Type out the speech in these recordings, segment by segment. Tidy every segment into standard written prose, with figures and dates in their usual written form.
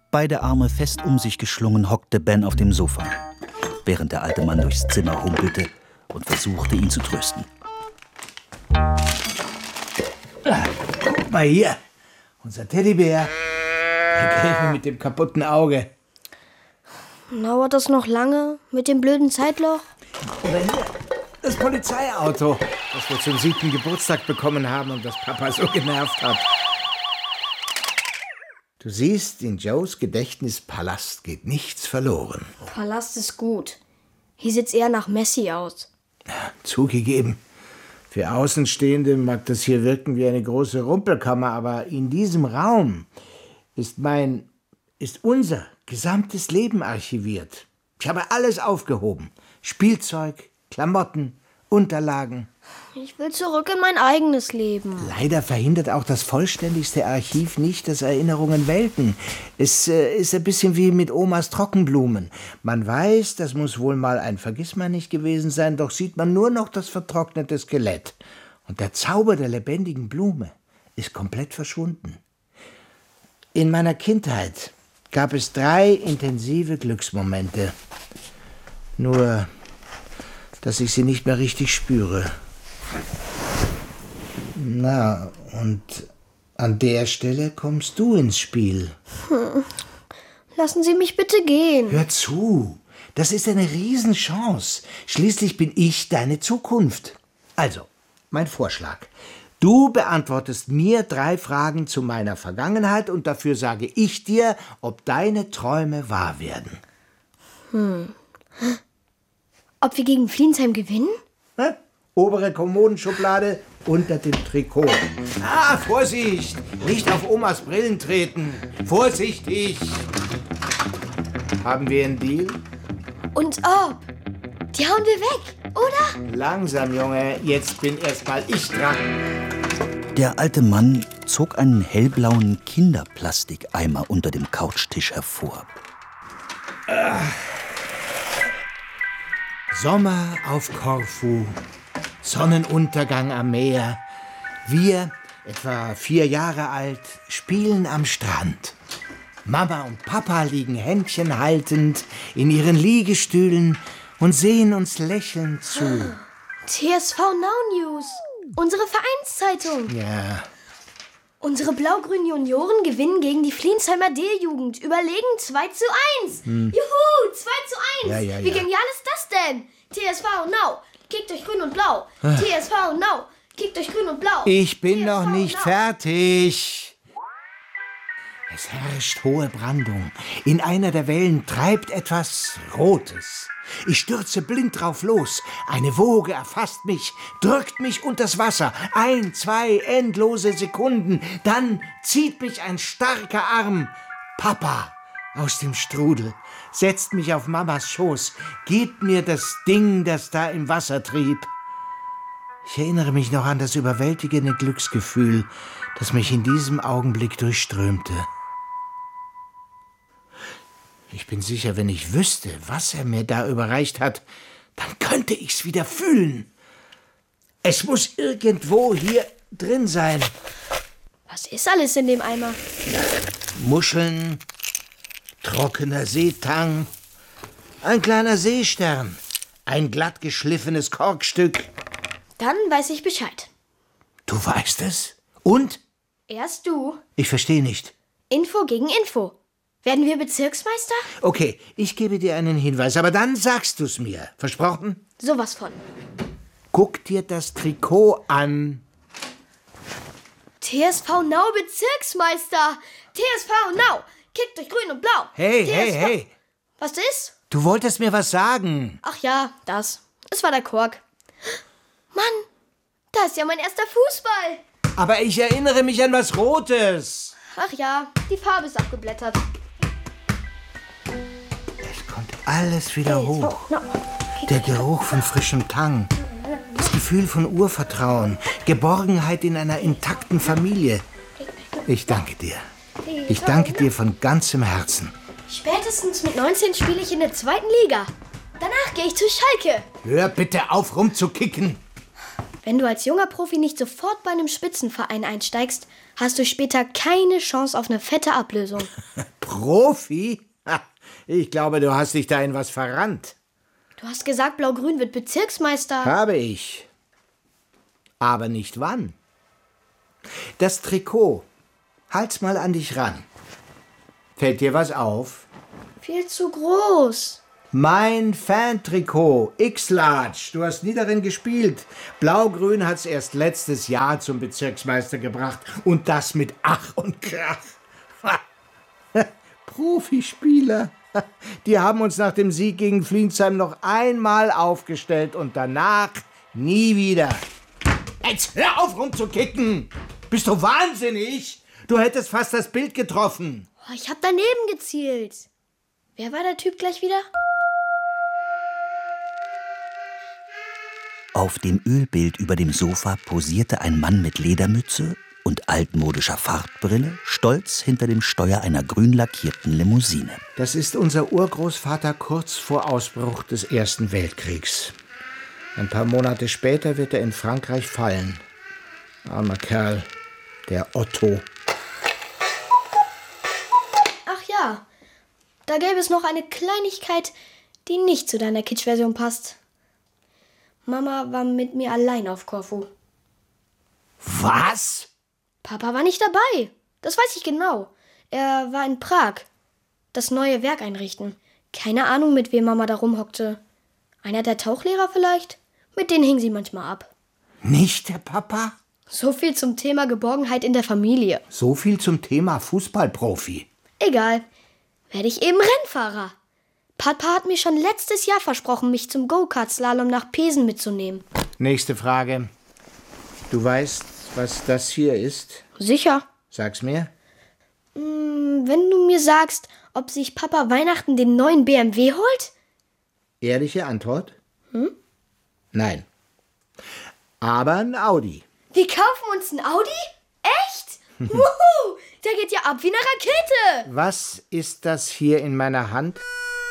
Beide Arme fest um sich geschlungen hockte Ben auf dem Sofa, während der alte Mann durchs Zimmer humpelte und versuchte, ihn zu trösten. Guck mal hier, unser Teddybär, der Gelbe mit dem kaputten Auge. Dauert das noch lange mit dem blöden Zeitloch? Oder hier, das Polizeiauto, das wir zum 7. Geburtstag bekommen haben und das Papa so genervt hat. Du siehst, in Joes Gedächtnispalast geht nichts verloren. Palast ist gut. Hier sieht's eher nach Messi aus. Ja, zugegeben. Für Außenstehende mag das hier wirken wie eine große Rumpelkammer, aber in diesem Raum ist unser gesamtes Leben archiviert. Ich habe alles aufgehoben. Spielzeug, Klamotten, Unterlagen. Ich will zurück in mein eigenes Leben. Leider verhindert auch das vollständigste Archiv nicht, dass Erinnerungen welken. Es ist ein bisschen wie mit Omas Trockenblumen. Man weiß, das muss wohl mal ein Vergissmeinnicht gewesen sein, doch sieht man nur noch das vertrocknete Skelett. Und der Zauber der lebendigen Blume ist komplett verschwunden. In meiner Kindheit gab es 3 intensive Glücksmomente. Nur, dass ich sie nicht mehr richtig spüre. Na, und an der Stelle kommst du ins Spiel. Lassen Sie mich bitte gehen. Hör zu, das ist eine Riesenchance. Schließlich bin ich deine Zukunft. Also, mein Vorschlag. Du beantwortest mir 3 Fragen zu meiner Vergangenheit und dafür sage ich dir, ob deine Träume wahr werden. Ob wir gegen Fliensheim gewinnen? Na, obere Kommodenschublade unter dem Trikot. Ah, Vorsicht! Nicht auf Omas Brillen treten. Vorsichtig! Haben wir einen Deal? Und ob? Die hauen wir weg, oder? Langsam, Junge. Jetzt bin erstmal ich dran. Der alte Mann zog einen hellblauen Kinderplastikeimer unter dem Couchtisch hervor. Sommer auf Korfu, Sonnenuntergang am Meer. Wir, etwa 4 Jahre alt, spielen am Strand. Mama und Papa liegen Händchen haltend in ihren Liegestühlen und sehen uns lächelnd zu. TSV Now News, unsere Vereinszeitung. Ja, Unsere blau-grünen Junioren gewinnen gegen die Fliensheimer D-Jugend. Überlegen 2:1. Juhu, 2:1. Ja. Wie genial ist das denn? TSV Now, kickt euch grün und blau. TSV Now, kickt euch grün und blau. ich bin TSV noch nicht Now. fertig. Es herrscht hohe Brandung. In einer der Wellen treibt etwas Rotes. Ich stürze blind drauf los. Eine Woge erfasst mich, drückt mich unters Wasser. 1, 2 endlose Sekunden. Dann zieht mich ein starker Arm. Papa aus dem Strudel setzt mich auf Mamas Schoß, gibt mir das Ding, das da im Wasser trieb. Ich erinnere mich noch an das überwältigende Glücksgefühl, das mich in diesem Augenblick durchströmte. Ich bin sicher, wenn ich wüsste, was er mir da überreicht hat, dann könnte ich's wieder fühlen. Es muss irgendwo hier drin sein. Was ist alles in dem Eimer? Muscheln, trockener Seetang, ein kleiner Seestern, ein glatt geschliffenes Korkstück. Dann weiß ich Bescheid. Du weißt es? Und? Erst du. Ich verstehe nicht. Info gegen Info. Werden wir Bezirksmeister? Okay, ich gebe dir einen Hinweis, aber dann sagst du's mir. Versprochen? Sowas von. Guck dir das Trikot an. TSV Now Bezirksmeister. TSV Now. Kickt durch grün und blau. Hey. Was ist? Du wolltest mir was sagen. Ach ja, das. Es war der Kork. Mann, da ist ja mein erster Fußball. Aber ich erinnere mich an was Rotes. Ach ja, die Farbe ist abgeblättert. Es kommt alles wieder hoch. Now. Der Geruch von frischem Tang. Das Gefühl von Urvertrauen. Geborgenheit in einer intakten Familie. Ich danke dir. Ich danke dir von ganzem Herzen. Spätestens mit 19 spiele ich in der 2. Liga. Danach gehe ich zu Schalke. Hör bitte auf, rumzukicken. Wenn du als junger Profi nicht sofort bei einem Spitzenverein einsteigst, hast du später keine Chance auf eine fette Ablösung. Profi? Ha, ich glaube, du hast dich da in was verrannt. Du hast gesagt, Blau-Grün wird Bezirksmeister. Habe ich. Aber nicht wann. Das Trikot. Halt's mal an dich ran. Fällt dir was auf? Viel zu groß. Mein Fan-Trikot, X-Large. Du hast nie darin gespielt. Blau-Grün hat's erst letztes Jahr zum Bezirksmeister gebracht. Und das mit Ach und Krach. Profispieler. Die haben uns nach dem Sieg gegen Fliensheim noch einmal aufgestellt und danach nie wieder. Jetzt hör auf rumzukicken! Bist du wahnsinnig? Du hättest fast das Bild getroffen. Oh, ich hab daneben gezielt. Wer war der Typ gleich wieder? Auf dem Ölbild über dem Sofa posierte ein Mann mit Ledermütze und altmodischer Fahrtbrille, stolz hinter dem Steuer einer grün lackierten Limousine. Das ist unser Urgroßvater kurz vor Ausbruch des Ersten Weltkriegs. Ein paar Monate später wird er in Frankreich fallen. Armer Kerl, der Otto. Ach ja, da gäbe es noch eine Kleinigkeit, die nicht zu deiner Kitsch-Version passt. Mama war mit mir allein auf Korfu. Was? Papa war nicht dabei. Das weiß ich genau. Er war in Prag. Das neue Werk einrichten. Keine Ahnung, mit wem Mama da rumhockte. Einer der Tauchlehrer vielleicht? Mit denen hing sie manchmal ab. Nicht der Papa? So viel zum Thema Geborgenheit in der Familie. So viel zum Thema Fußballprofi. Egal. Werde ich eben Rennfahrer. Papa hat mir schon letztes Jahr versprochen, mich zum Go-Kart-Slalom nach Pesen mitzunehmen. Nächste Frage. Du weißt, was das hier ist? Sicher. Sag's mir. Wenn du mir sagst, ob sich Papa Weihnachten den neuen BMW holt? Ehrliche Antwort? Nein. Aber ein Audi. Wir kaufen uns ein Audi? Echt? Wuhu! Der geht ja ab wie eine Rakete. Was ist das hier in meiner Hand?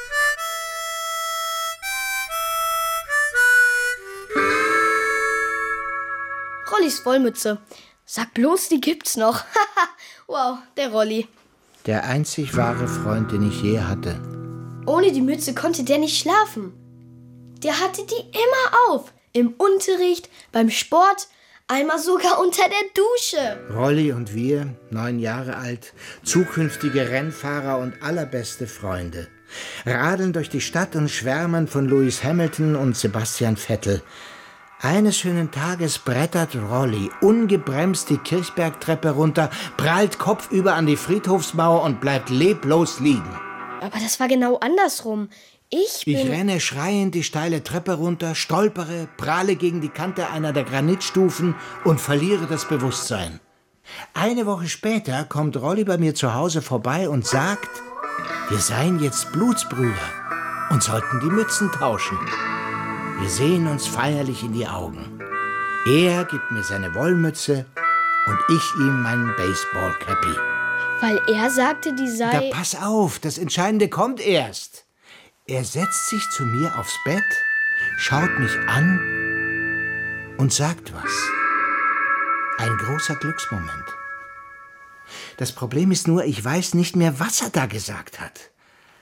Rollis Wollmütze. Sag bloß, die gibt's noch. Wow, der Rolli. Der einzig wahre Freund, den ich je hatte. Ohne die Mütze konnte der nicht schlafen. Der hatte die immer auf. Im Unterricht, beim Sport, einmal sogar unter der Dusche. Rolli und wir, 9 Jahre alt, zukünftige Rennfahrer und allerbeste Freunde. Radeln durch die Stadt und schwärmen von Lewis Hamilton und Sebastian Vettel. Eines schönen Tages brettert Rolli ungebremst die Kirchbergtreppe runter, prallt kopfüber an die Friedhofsmauer und bleibt leblos liegen. Aber das war genau andersrum. Ich renne schreiend die steile Treppe runter, stolpere, pralle gegen die Kante einer der Granitstufen und verliere das Bewusstsein. Eine Woche später kommt Rolli bei mir zu Hause vorbei und sagt, wir seien jetzt Blutsbrüder und sollten die Mützen tauschen. Wir sehen uns feierlich in die Augen. Er gibt mir seine Wollmütze und ich ihm meinen Baseball-Cappy. Weil er sagte, die sei... Da pass auf, das Entscheidende kommt erst. Er setzt sich zu mir aufs Bett, schaut mich an und sagt was. Ein großer Glücksmoment. Das Problem ist nur, ich weiß nicht mehr, was er da gesagt hat.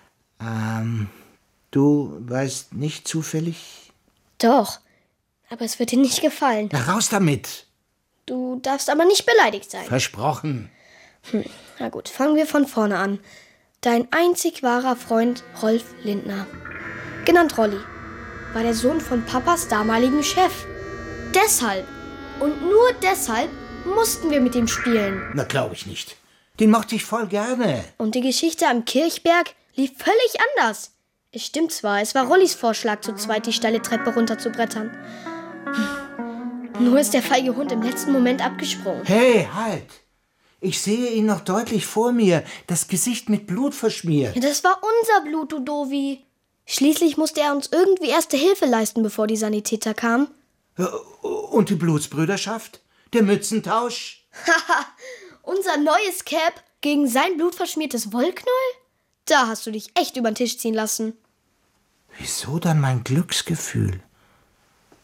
Du weißt nicht zufällig? Doch, aber es wird dir nicht gefallen. Na, raus damit! Du darfst aber nicht beleidigt sein. Versprochen. Na gut, fangen wir von vorne an. Dein einzig wahrer Freund Rolf Lindner, genannt Rolli, war der Sohn von Papas damaligen Chef. Deshalb und nur deshalb mussten wir mit ihm spielen. Na, glaube ich nicht. Den mochte ich voll gerne. Und die Geschichte am Kirchberg lief völlig anders. Es stimmt zwar, es war Rollis Vorschlag, zu zweit die steile Treppe runterzubrettern. Nur ist der feige Hund im letzten Moment abgesprungen. Hey, halt! Ich sehe ihn noch deutlich vor mir, das Gesicht mit Blut verschmiert. Ja, das war unser Blut, du Dovi. Schließlich musste er uns irgendwie erste Hilfe leisten, bevor die Sanitäter kamen. Und die Blutsbrüderschaft? Der Mützentausch? Haha, unser neues Cap gegen sein blutverschmiertes Wollknäuel? Da hast du dich echt über den Tisch ziehen lassen. Wieso dann mein Glücksgefühl?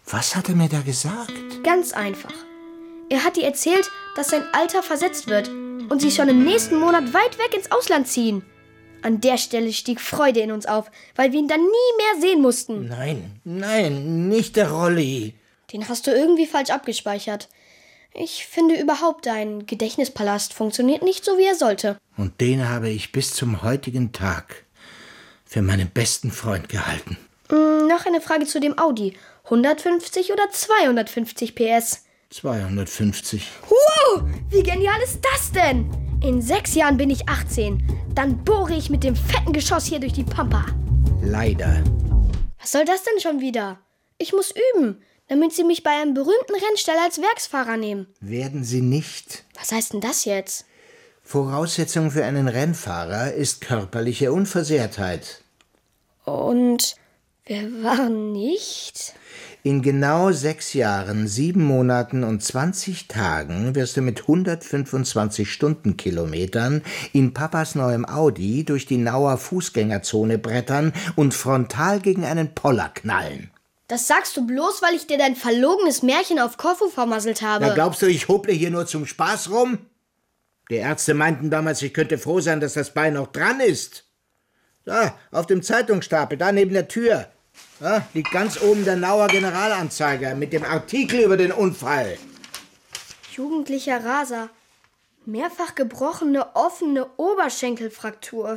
Was hat er mir da gesagt? Ganz einfach. Er hat ihr erzählt, dass sein Alter versetzt wird und sie schon im nächsten Monat weit weg ins Ausland ziehen. An der Stelle stieg Freude in uns auf, weil wir ihn dann nie mehr sehen mussten. Nein, nicht der Rolli. Den hast du irgendwie falsch abgespeichert. Ich finde überhaupt, dein Gedächtnispalast funktioniert nicht so, wie er sollte. Und den habe ich bis zum heutigen Tag für meinen besten Freund gehalten. Noch eine Frage zu dem Audi. 150 oder 250 PS? 250. Wow, wie genial ist das denn? In 6 Jahren bin ich 18. Dann bohre ich mit dem fetten Geschoss hier durch die Pampa. Leider. Was soll das denn schon wieder? Ich muss üben, damit sie mich bei einem berühmten Rennstall als Werksfahrer nehmen. Werden Sie nicht. Was heißt denn das jetzt? Voraussetzung für einen Rennfahrer ist körperliche Unversehrtheit. Und wir waren nicht? In genau 6 Jahren, 7 Monaten und 20 Tagen wirst du mit 125 Stundenkilometern in Papas neuem Audi durch die Nauer Fußgängerzone brettern und frontal gegen einen Poller knallen. Das sagst du bloß, weil ich dir dein verlogenes Märchen auf Korfu vermasselt habe. Na, glaubst du, ich hople hier nur zum Spaß rum? Die Ärzte meinten damals, ich könnte froh sein, dass das Bein noch dran ist. Da, auf dem Zeitungsstapel, da neben der Tür. Da liegt ganz oben der Nauer Generalanzeiger mit dem Artikel über den Unfall. Jugendlicher Raser. Mehrfach gebrochene, offene Oberschenkelfraktur.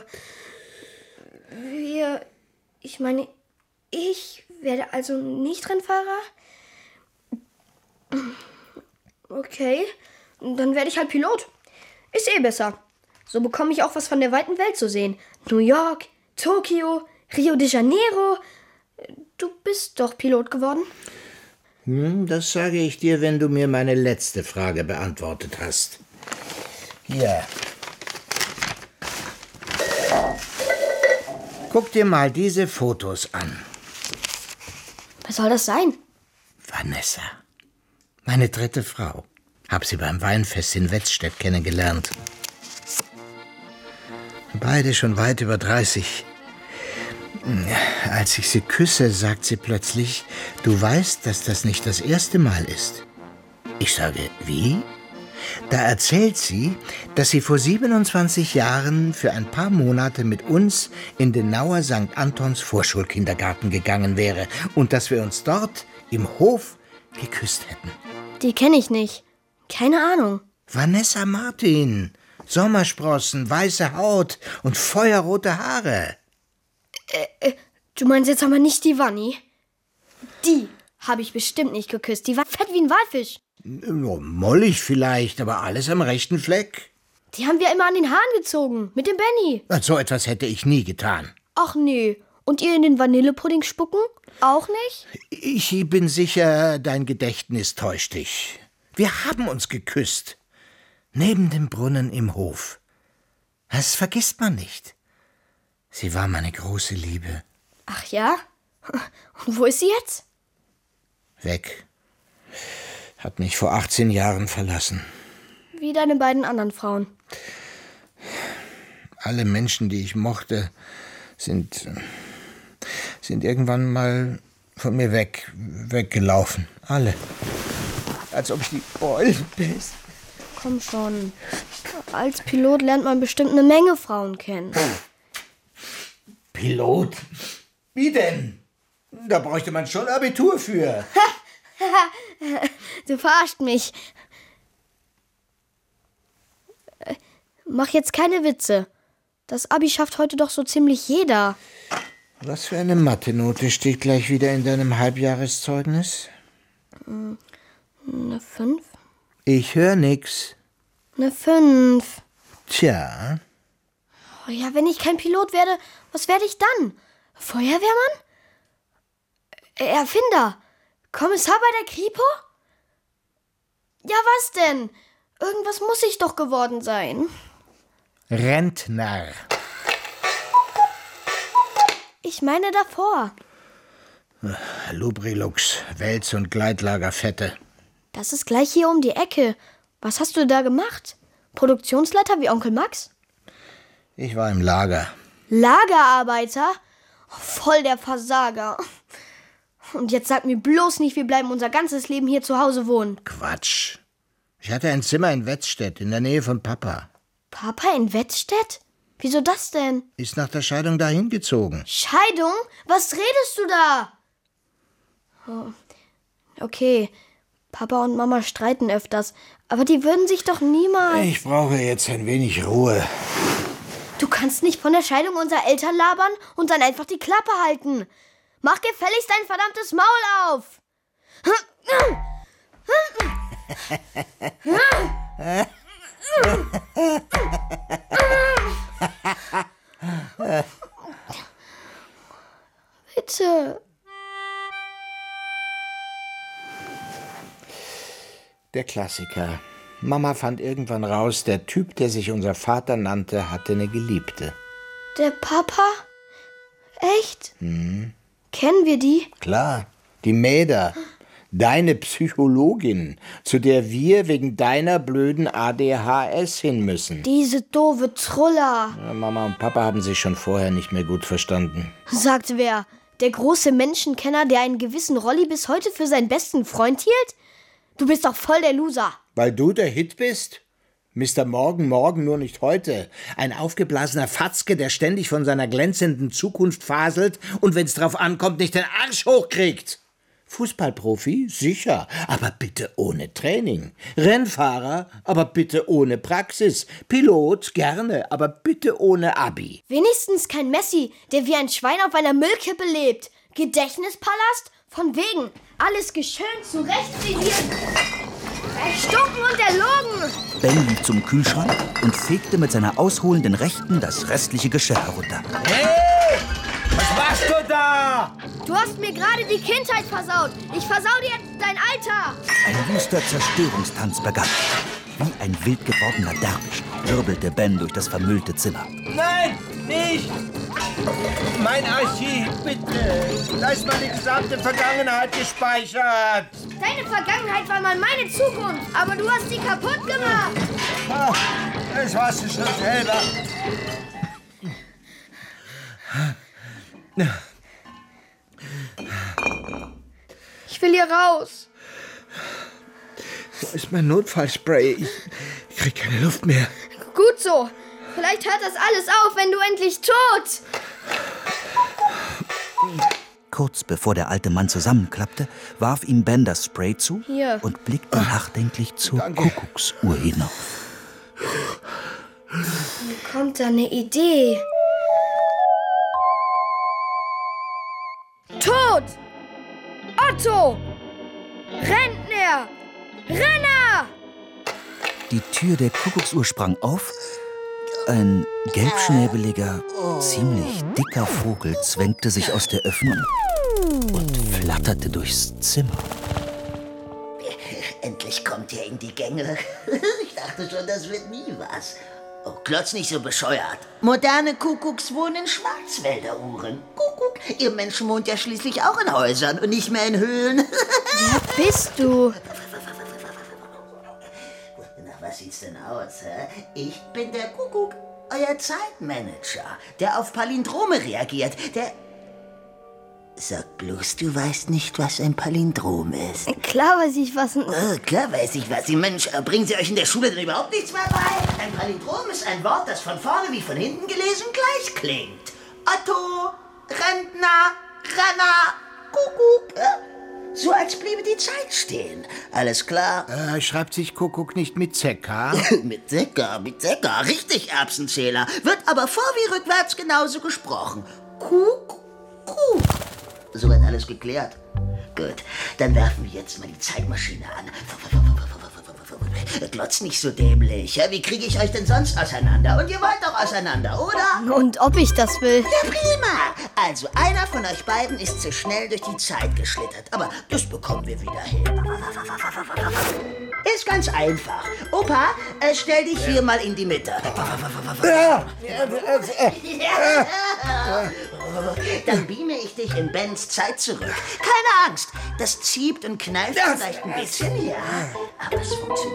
Ich werde also nicht Rennfahrer? Okay, dann werde ich halt Pilot. Ist eh besser. So bekomme ich auch was von der weiten Welt zu sehen. New York, Tokio, Rio de Janeiro. Du bist doch Pilot geworden? Das sage ich dir, wenn du mir meine letzte Frage beantwortet hast. Hier. Guck dir mal diese Fotos an. Was soll das sein? Vanessa, meine 3. Frau. Hab sie beim Weinfest in Wetzstedt kennengelernt. Beide schon weit über 30. Als ich sie küsse, sagt sie plötzlich, du weißt, dass das nicht das erste Mal ist. Ich sage, wie? Da erzählt sie, dass sie vor 27 Jahren für ein paar Monate mit uns in den Nauer St. Antons Vorschulkindergarten gegangen wäre und dass wir uns dort im Hof geküsst hätten. Die kenne ich nicht. Keine Ahnung. Vanessa Martin, Sommersprossen, weiße Haut und feuerrote Haare. Du meinst jetzt aber nicht die Vanni? Die habe ich bestimmt nicht geküsst. Die war fett wie ein Walfisch. Mollig vielleicht, aber alles am rechten Fleck. Die haben wir immer an den Haaren gezogen. Mit dem Benny. So etwas hätte ich nie getan. Ach nee. Und ihr in den Vanillepudding spucken? Auch nicht? Ich bin sicher, dein Gedächtnis täuscht dich. Wir haben uns geküsst. Neben dem Brunnen im Hof. Das vergisst man nicht. Sie war meine große Liebe. Ach ja? Und wo ist sie jetzt? Weg. Hat mich vor 18 Jahren verlassen. Wie deine beiden anderen Frauen. Alle Menschen, die ich mochte, sind irgendwann mal von mir weggelaufen. Alle. Als ob ich die Eulen bin. Komm schon. Als Pilot lernt man bestimmt eine Menge Frauen kennen. Pilot? Wie denn? Da bräuchte man schon Abitur für. Du verarscht mich. Mach jetzt keine Witze. Das Abi schafft heute doch so ziemlich jeder. Was für eine Mathe-Note steht gleich wieder in deinem Halbjahreszeugnis? Eine 5? Ich höre nix. Eine 5. Tja. Oh ja, wenn ich kein Pilot werde, was werde ich dann? Feuerwehrmann? Erfinder? Kommissar bei der Kripo? Ja, was denn? Irgendwas muss ich doch geworden sein. Rentner. Ich meine davor. Lubrilux, Wälz- und Gleitlagerfette. Das ist gleich hier um die Ecke. Was hast du da gemacht? Produktionsleiter wie Onkel Max? Ich war im Lager. Lagerarbeiter? Voll der Versager. Und jetzt sag mir bloß nicht, wir bleiben unser ganzes Leben hier zu Hause wohnen. Quatsch. Ich hatte ein Zimmer in Wetzstedt, in der Nähe von Papa. Papa in Wetzstedt? Wieso das denn? Ist nach der Scheidung dahin gezogen. Scheidung? Was redest du da? Oh. Okay, Papa und Mama streiten öfters, aber die würden sich doch niemals... Ich brauche jetzt ein wenig Ruhe. Du kannst nicht von der Scheidung unserer Eltern labern und dann einfach die Klappe halten. Mach gefälligst dein verdammtes Maul auf! Bitte. Der Klassiker. Mama fand irgendwann raus, der Typ, der sich unser Vater nannte, hatte eine Geliebte. Der Papa? Echt? Kennen wir die? Klar, die Mäder. Deine Psychologin, zu der wir wegen deiner blöden ADHS hin müssen. Diese doofe Truller. Ja, Mama und Papa haben sich schon vorher nicht mehr gut verstanden. Sagt wer? Der große Menschenkenner, der einen gewissen Rolli bis heute für seinen besten Freund hielt? Du bist doch voll der Loser. Weil du der Hit bist? Mr. Morgen, morgen, nur nicht heute. Ein aufgeblasener Fatzke, der ständig von seiner glänzenden Zukunft faselt und wenn's drauf ankommt, nicht den Arsch hochkriegt. Fußballprofi? Sicher, aber bitte ohne Training. Rennfahrer? Aber bitte ohne Praxis. Pilot? Gerne, aber bitte ohne Abi. Wenigstens kein Messi, der wie ein Schwein auf einer Müllkippe lebt. Gedächtnispalast? Von wegen. Alles geschönt zurecht frigiert. Erstunken und erlogen. Ben lief zum Kühlschrank und fegte mit seiner ausholenden Rechten das restliche Geschirr herunter. Hey! Was machst du da? Du hast mir gerade die Kindheit versaut. Ich versau dir jetzt dein Alter. Ein wüster Zerstörungstanz begann. Wie ein wild gewordener Derwisch wirbelte Ben durch das vermüllte Zimmer. Nein, nicht! Mein Archiv, bitte! Da ist meine gesamte Vergangenheit gespeichert! Deine Vergangenheit war mal meine Zukunft, aber du hast sie kaputt gemacht. Ach, das warst du schon selber. Ich will hier raus. Wo ist mein Notfallspray? Ich krieg keine Luft mehr. Gut so. Vielleicht hört das alles auf, wenn du endlich tot. Kurz bevor der alte Mann zusammenklappte, warf ihm Ben das Spray zu Hier. und blickte nachdenklich zur Kuckucksuhr hinauf. Mir kommt da eine Idee. Tod! Otto! Rentner! Renner! Die Tür der Kuckucksuhr sprang auf. Ein gelbschnäbeliger, ziemlich dicker Vogel zwängte sich aus der Öffnung und flatterte durchs Zimmer. Endlich kommt ihr in die Gänge. Ich dachte schon, das wird nie was. Oh, klotz nicht so bescheuert. Moderne Kuckucks wohnen in Schwarzwälderuhren. Kuckuck, ihr Menschen wohnt ja schließlich auch in Häusern und nicht mehr in Höhlen. Wer bist du? Na, was sieht's denn aus, hä? Ich bin der Kuckuck, euer Zeitmanager, der auf Palindrome reagiert, der... Sag bloß, du weißt nicht, was ein Palindrom ist. Klar weiß ich was. Klar weiß ich was. Mensch, bringen Sie euch in der Schule denn überhaupt nichts mehr bei? Ein Palindrom ist ein Wort, das von vorne wie von hinten gelesen gleich klingt. Otto, Rentner, Renner, Kuckuck. So als bliebe die Zeit stehen. Alles klar? Schreibt sich Kuckuck nicht mit Z-K? Mit Zecker, richtig, Erbsenzähler. Wird aber vor- wie rückwärts genauso gesprochen. Kuckuck. Soweit alles geklärt? Gut, dann werfen wir jetzt mal die Zeitmaschine an. Glotzt nicht so dämlich. Ja? Wie kriege ich euch denn sonst auseinander? Und ihr wollt doch auseinander, oder? Und ob ich das will? Ja, prima. Also, einer von euch beiden ist zu schnell durch die Zeit geschlittert. Aber das bekommen wir wieder hin. Ist ganz einfach. Opa, stell dich hier mal in die Mitte. Dann beame ich dich in Bens Zeit zurück. Keine Angst, das zieht und kneift vielleicht ein bisschen, ja. Aber es funktioniert.